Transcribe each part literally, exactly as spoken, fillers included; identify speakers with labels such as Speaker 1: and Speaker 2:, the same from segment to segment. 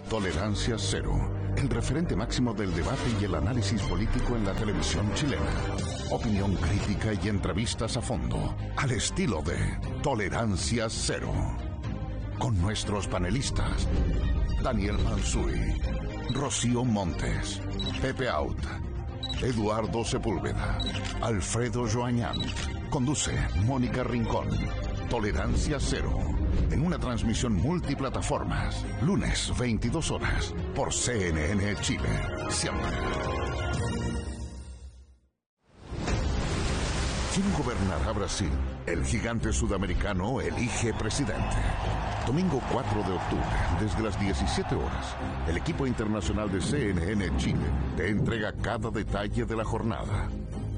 Speaker 1: Tolerancia Cero, el referente máximo del debate y el análisis político en la televisión chilena. Opinión crítica y entrevistas a fondo, al estilo de Tolerancia Cero. Con nuestros panelistas, Daniel Mansuy, Rocío Montes, Pepe Out, Eduardo Sepúlveda, Alfredo Joañán. Conduce Mónica Rincón. Tolerancia Cero, en una transmisión multiplataformas, lunes veintidós horas, por C N N Chile. Siempre. ¿Quién gobernará Brasil? El gigante sudamericano elige presidente. Domingo cuatro de octubre, desde las diecisiete horas, el equipo internacional de C N N Chile te entrega cada detalle de la jornada.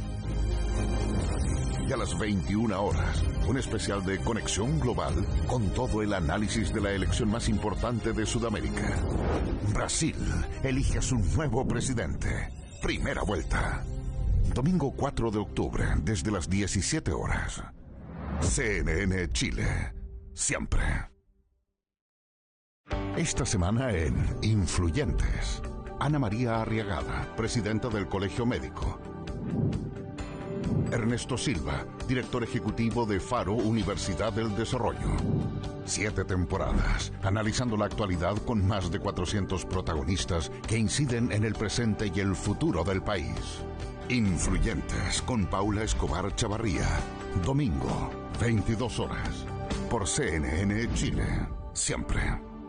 Speaker 1: Y a las veintiuna horas, un especial de Conexión Global con todo el análisis de la elección más importante de Sudamérica. Brasil elige a su nuevo presidente. Primera vuelta. Domingo cuatro de octubre, desde las diecisiete horas. C N N Chile. Siempre. Esta semana en Influyentes, Ana María Arriagada, presidenta del Colegio Médico. Ernesto Silva, director ejecutivo de Faro Universidad del Desarrollo. Siete temporadas, analizando la actualidad con más de cuatrocientos protagonistas que inciden en el presente y el futuro del país. Influyentes, con Paula Escobar Chavarría. Domingo, veintidós horas, por C N N Chile. Siempre.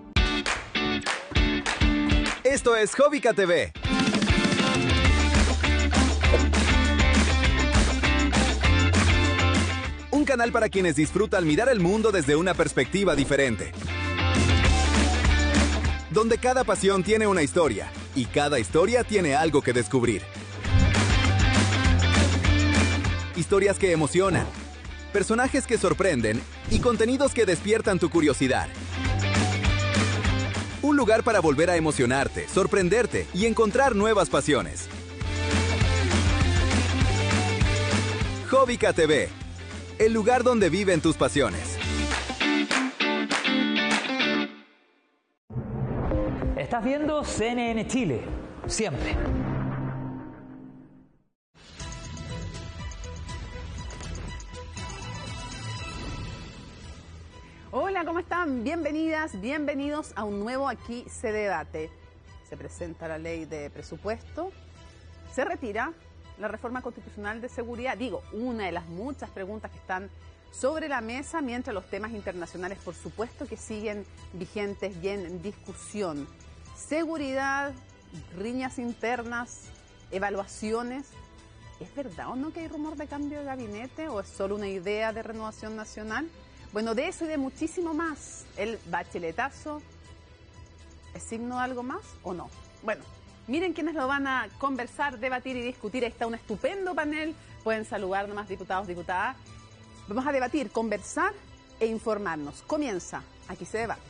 Speaker 2: Esto es Jóvica T V. Un canal para quienes disfrutan mirar el mundo desde una perspectiva diferente. Donde cada pasión tiene una historia y cada historia tiene algo que descubrir. Historias que emocionan, personajes que sorprenden y contenidos que despiertan tu curiosidad. Un lugar para volver a emocionarte, sorprenderte y encontrar nuevas pasiones. Jóvica T V. El lugar donde viven tus pasiones.
Speaker 3: Estás viendo C N N Chile, siempre.
Speaker 4: Hola, ¿cómo están? Bienvenidas, bienvenidos a un nuevo Aquí se debate. Se presenta la ley de presupuesto, se retira la reforma constitucional de seguridad, digo, una de las muchas preguntas que están sobre la mesa, mientras los temas internacionales, por supuesto, que siguen vigentes y en discusión. Seguridad, riñas internas, evaluaciones. ¿Es verdad o no que hay rumor de cambio de gabinete o es solo una idea de Renovación Nacional? Bueno, de eso y de muchísimo más. ¿El bacheletazo es signo de algo más o no? Bueno, miren quiénes lo van a conversar, debatir y discutir. Ahí está un estupendo panel. Pueden saludar nomás, diputados, diputadas. Vamos a debatir, conversar e informarnos. Comienza Aquí se debate.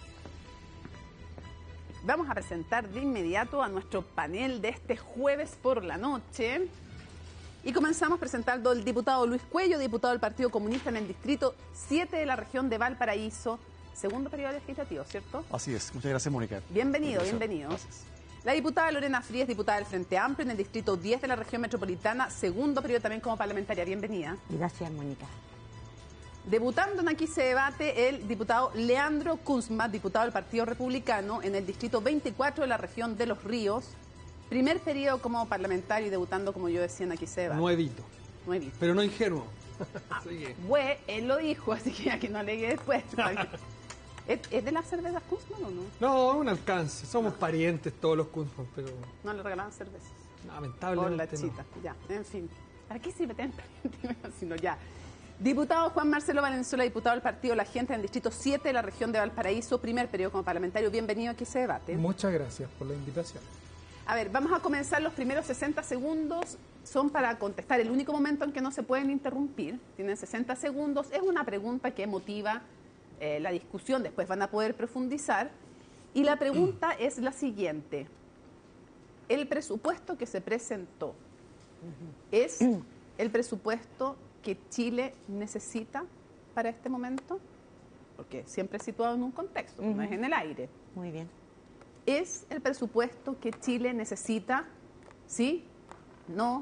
Speaker 4: Vamos a presentar de inmediato a nuestro panel de este jueves por la noche. Y comenzamos presentando al diputado Luis Cuello, diputado del Partido Comunista en el Distrito siete de la región de Valparaíso. Segundo periodo legislativo, ¿cierto?
Speaker 5: Así es. Muchas gracias, Mónica.
Speaker 4: Bienvenido, bienvenido.
Speaker 5: Gracias.
Speaker 4: La diputada Lorena Frías, diputada del Frente Amplio en el Distrito diez de la región metropolitana, segundo periodo también como parlamentaria. Bienvenida.
Speaker 6: Gracias, Mónica.
Speaker 4: Debutando en Aquí se debate el diputado Leandro Kunzma, diputado del Partido Republicano en el Distrito veinticuatro de la región de Los Ríos. Primer periodo como parlamentario y debutando, como yo decía, en Aquí se debate.
Speaker 7: Nuevito.
Speaker 4: Nuevito.
Speaker 7: Pero no ingenuo.
Speaker 4: Ah, güey, él lo dijo, así que aquí no alegué después. ¿Es, ¿Es de las cervezas Kunzman o no?
Speaker 7: No, un alcance. Somos parientes todos los Kunzman, pero...
Speaker 4: No le regalaban cervezas.
Speaker 7: Lamentablemente
Speaker 4: Por la chita,
Speaker 7: no.
Speaker 4: ya, en fin. ¿Para qué sirve tener parientes? Sino ya. Diputado Juan Marcelo Valenzuela, diputado del Partido La Gente en el Distrito siete de la región de Valparaíso, primer periodo como parlamentario. Bienvenido a Aquí se debate.
Speaker 7: Muchas gracias por la invitación.
Speaker 4: A ver, vamos a comenzar los primeros sesenta segundos. Son para contestar, el único momento en que no se pueden interrumpir. Tienen sesenta segundos. Es una pregunta que motiva eh, la discusión. Después van a poder profundizar. Y la pregunta es la siguiente. El presupuesto que se presentó, ¿es el presupuesto que Chile necesita para este momento? Porque siempre es situado en un contexto, uh-huh. No es en el aire.
Speaker 6: Muy bien.
Speaker 4: ¿Es el presupuesto que Chile necesita? ¿Sí? ¿No?